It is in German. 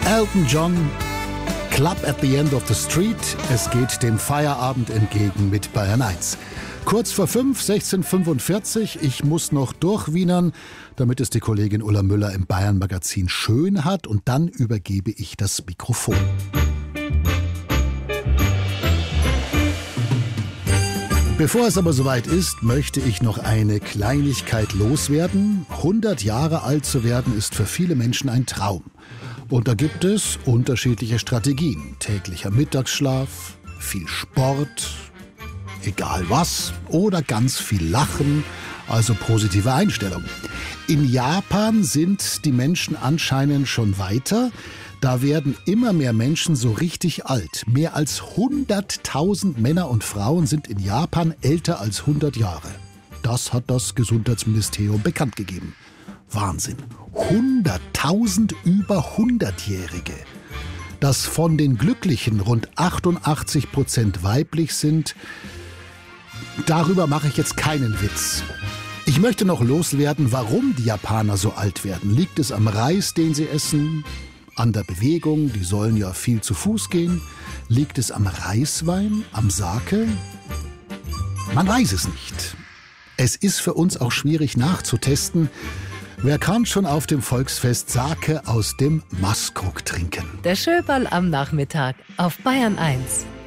Elton John, Club at the End of the Street. Es geht dem Feierabend entgegen mit Bayern 1. Kurz vor 5, 16:45. Ich muss noch durchwienern, damit es die Kollegin Ulla Müller im Bayern-Magazin schön hat. Und dann übergebe ich das Mikrofon. Bevor es aber soweit ist, möchte ich noch eine Kleinigkeit loswerden. 100 Jahre alt zu werden ist für viele Menschen ein Traum. Und da gibt es unterschiedliche Strategien. Täglicher Mittagsschlaf, viel Sport, egal was, oder ganz viel Lachen, also positive Einstellung. In Japan sind die Menschen anscheinend schon weiter. Da werden immer mehr Menschen so richtig alt. Mehr als 100.000 Männer und Frauen sind in Japan älter als 100 Jahre. Das hat das Gesundheitsministerium bekannt gegeben. Wahnsinn. 100.000 über 100-Jährige. Dass von den Glücklichen rund 88% weiblich sind, darüber mache ich jetzt keinen Witz. Ich möchte noch loswerden, warum die Japaner so alt werden. Liegt es am Reis, den sie essen? An der Bewegung, die sollen ja viel zu Fuß gehen. Liegt es am Reiswein, am Sake? Man weiß es nicht. Es ist für uns auch schwierig nachzutesten. Wer kann schon auf dem Volksfest Sake aus dem Maskrug trinken? Der Schöberl am Nachmittag auf Bayern 1.